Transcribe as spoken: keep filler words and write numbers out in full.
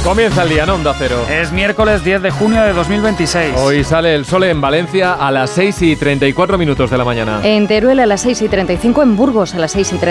Comienza el día en Onda Cero. Es miércoles diez de junio de dos mil veintiséis. Hoy sale el sol en Valencia a las seis y treinta y cuatro minutos de la mañana. En Teruel a las seis y treinta y cinco, en Burgos a las seis y treinta.